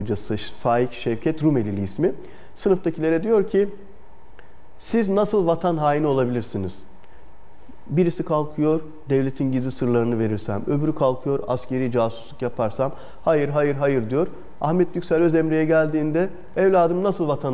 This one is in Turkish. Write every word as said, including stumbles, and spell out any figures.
hocası Faik Şevket Rumelili ismi. Sınıftakilere diyor ki siz nasıl vatan haini olabilirsiniz? Birisi kalkıyor, devletin gizli sırlarını verirsem, öbürü kalkıyor, askeri casusluk yaparsam, hayır hayır hayır diyor. Ahmet Yüksel Özemre'ye geldiğinde evladım nasıl vatan